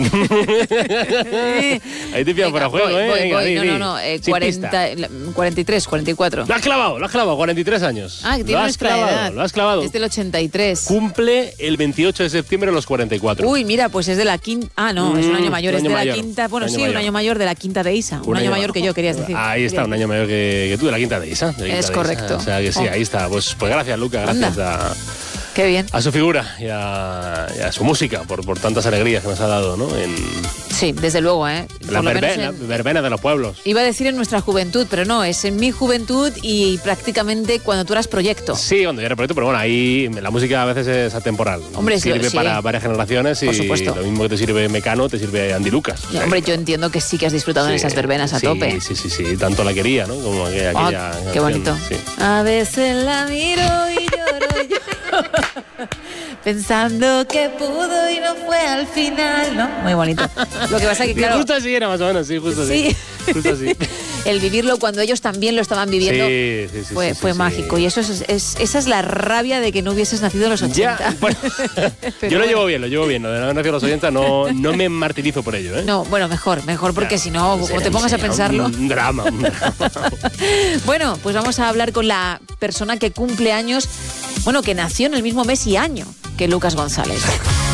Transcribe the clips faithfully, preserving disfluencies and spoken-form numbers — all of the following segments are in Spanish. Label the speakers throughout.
Speaker 1: Ahí te pillan para juego,
Speaker 2: voy,
Speaker 1: ¿eh?
Speaker 2: voy,
Speaker 1: Venga,
Speaker 2: voy.
Speaker 1: di,
Speaker 2: No,
Speaker 1: di.
Speaker 2: no, no, eh,
Speaker 1: Sin
Speaker 2: cuarenta,
Speaker 1: pista.
Speaker 2: cuarenta y tres, cuarenta y cuatro.
Speaker 1: Lo has clavado, lo has clavado, cuarenta y tres años.
Speaker 2: Ah, que tiene
Speaker 1: lo has
Speaker 2: nuestra
Speaker 1: clavado,
Speaker 2: edad.
Speaker 1: lo has clavado.
Speaker 2: Es del ochenta y tres.
Speaker 1: Cumple el veintiocho de septiembre los cuarenta y cuatro.
Speaker 2: Uy, mira, pues es de la quinta. Ah, no, es un año mayor,
Speaker 1: un
Speaker 2: es
Speaker 1: año
Speaker 2: de
Speaker 1: mayor,
Speaker 2: la quinta. Bueno,
Speaker 1: un año
Speaker 2: sí,
Speaker 1: mayor.
Speaker 2: un año mayor de la quinta de Isa. Un,
Speaker 1: Un
Speaker 2: año,
Speaker 1: año
Speaker 2: mayor
Speaker 1: mayor.
Speaker 2: que yo, querías decir.
Speaker 1: Ahí está, un año mayor que, que tú, de la quinta de Isa. de la
Speaker 2: Es
Speaker 1: quinta de
Speaker 2: correcto.
Speaker 1: Isa. O sea que sí,
Speaker 2: Oh.
Speaker 1: ahí está. Pues, pues gracias, Luca, gracias a,
Speaker 2: Qué bien.
Speaker 1: a su figura y a, y a su música por, por tantas alegrías que nos ha dado, ¿no? En
Speaker 2: Sí, desde luego, ¿eh? Por
Speaker 1: la
Speaker 2: lo menos
Speaker 1: verbena,
Speaker 2: en-
Speaker 1: verbena de los pueblos.
Speaker 2: Iba a decir en nuestra juventud, pero no, es en mi juventud y prácticamente cuando tú eras proyecto.
Speaker 1: Sí, cuando yo era proyecto, pero bueno, ahí la música a veces es atemporal.
Speaker 2: Hombre, sí,
Speaker 1: sirve
Speaker 2: sí.
Speaker 1: para varias generaciones y
Speaker 2: Por supuesto.
Speaker 1: lo mismo que te sirve Mecano, te sirve Andy Lucas. O sea,
Speaker 2: Hombre, yo entiendo que sí que has disfrutado en
Speaker 1: sí,
Speaker 2: esas verbenas a
Speaker 1: sí,
Speaker 2: tope.
Speaker 1: Sí, sí, sí, tanto la quería, ¿no? Como aquella,
Speaker 2: Ah,
Speaker 1: aquella
Speaker 2: qué
Speaker 1: canción,
Speaker 2: bonito.
Speaker 1: sí.
Speaker 2: A veces la miro y lloro, lloro, pensando que pudo y no fue al final, ¿no? Muy bonito. Lo que pasa es que,
Speaker 1: Sí,
Speaker 2: claro,
Speaker 1: justo así era más o menos, sí, justo
Speaker 2: sí.
Speaker 1: así. Justo así.
Speaker 2: El vivirlo cuando ellos también lo estaban viviendo
Speaker 1: Sí, sí, sí,
Speaker 2: fue,
Speaker 1: sí, sí,
Speaker 2: fue
Speaker 1: sí.
Speaker 2: mágico. Y eso es, es- esa es la rabia de que no hubieses nacido en los
Speaker 1: Ya,
Speaker 2: ochenta.
Speaker 1: bueno,
Speaker 2: Pero
Speaker 1: yo lo
Speaker 2: bueno.
Speaker 1: llevo bien, lo llevo bien. Lo de no haber nacido a los ochenta no, no me martirizo por ello, ¿eh?
Speaker 2: No, bueno, mejor, mejor, porque si no, como
Speaker 1: Sería-
Speaker 2: te pongas a
Speaker 1: sería
Speaker 2: pensarlo.
Speaker 1: Un drama, un drama.
Speaker 2: Bueno, pues vamos a hablar con la persona que cumple años, bueno, que nació en el mismo mes y año que Lucas González.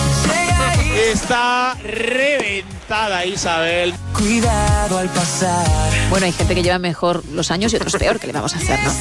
Speaker 3: Está reventada Isabel.
Speaker 4: Cuidado al pasar.
Speaker 2: Bueno, hay gente que lleva mejor los años y otros peor, ¿qué le vamos a hacer, no?